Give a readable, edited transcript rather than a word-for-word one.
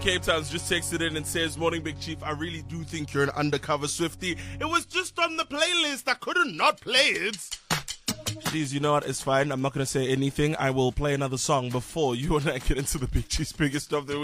Cape Town's just texted in and says, "Morning, Big Chief. I really do think you're an undercover Swiftie. It was just on the playlist. I couldn't not play it." Please, you know what? It's fine. I'm not going to say anything. I will play another song before you and I get into the Big Chief's biggest of the week.